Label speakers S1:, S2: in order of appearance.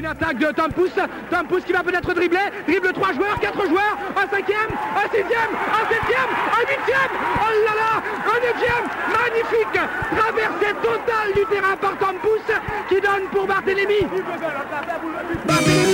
S1: Une attaque de Tom Pouce qui va peut-être dribbler. Dribble 3 joueurs, 4 joueurs, un 5e, un 6e, un 7e, un 8e. Oh là là, un 9e. Magnifique traversée totale du terrain par Tom Pouce qui donne pour Barthélémy